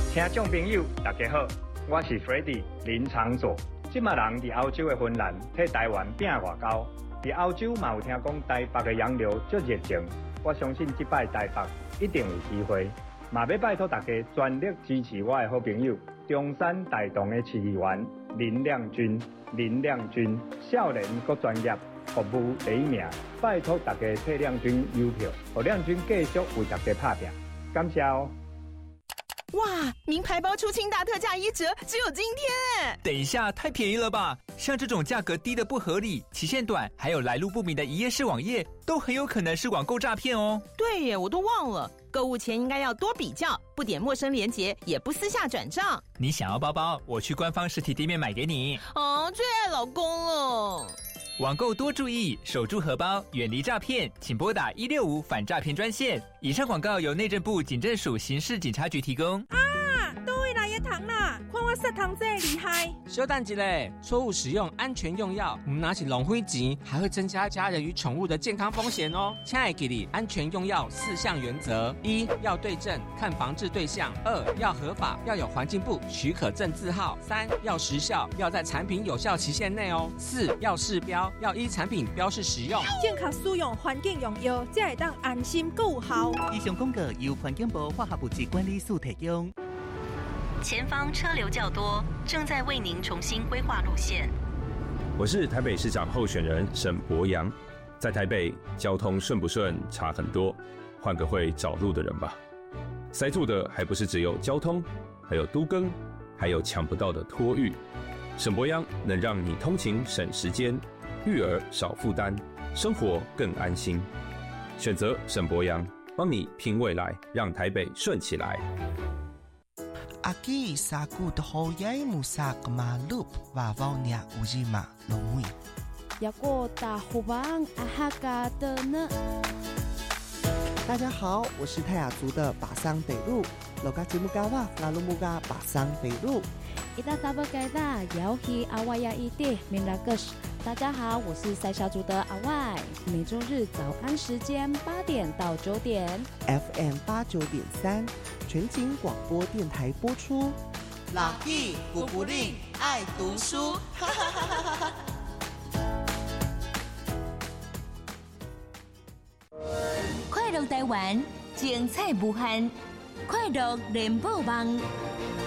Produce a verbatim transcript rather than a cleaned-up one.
听众朋友，大家好，我是 Freddie 林长佐。即马人伫欧洲的芬兰替台湾拼外交，伫欧洲嘛有听讲台北的洋流足热情。我相信即摆台北一定有机会，嘛要拜托大家全力支持我的好朋友中山大同的市议员林亮君。林亮君少年阁专业，服务第一名，拜托大家替亮君邮票，让亮君继续为大家拍拼。感谢哦。 哇，名牌包出清大特价一折，只有今天哎！ 等一下，太便宜了吧？像这种价格低的不合理、期限短，还有来路不明的一页式网页，都很有可能是网购诈骗哦。 对耶，我都忘了，购物前应该要多比较，不点陌生连结，也不私下转账。 你想要包包，我去官方实体店面买给你。 哦，最爱老公了。 网购多注意，守住荷包，远离诈骗，请拨打一六五反诈骗专线。以上广告由内政部警政署刑事警察局提供。 啊，倒位来的糖啦，看我杀糖这厉害！ 小等一下，错误使用安全用药，唔拿起浪费钱，还会增加家人与宠物的健康风险哦。亲爱的你，安全用药四项原则：一要对症，看防治对象；二要合法，要有环境部许可证字号；三要时效，要在产品有效期限内哦；四要示标，要依产品标示使用。 健康使用环境用药，才会当安心够有效。 以上广告由环境部化学物质管理署提供。 前方车流较多，正在为您重新规划路线。 我是台北市长候选人沈伯洋，在台北交通顺不顺差很多，换个会找路的人吧。塞住的还不是只有交通，还有都更，还有抢不到的托育。沈伯洋能让你通勤省时间，育儿少负担，生活更安心。选择沈伯洋，帮你拼未来，让台北顺起来。 Aquí saku toho yai musak malup vavaunya ujima lomui. Yako tahubang ahaka的呢？ 大家好，我是泰雅族的巴桑北路，罗嘎吉木嘎哇拉鲁木嘎巴桑北路。 伊达萨布盖达摇hi阿外亚伊蒂明拉格什。大家好，我是塞小族的阿外，每周日早安时间八点到九点 ，F M 八九点三，全景广播电台播出。 老弟古不吝爱读书，哈哈哈哈哈！ 快乐台湾，精彩无限，快乐联播网。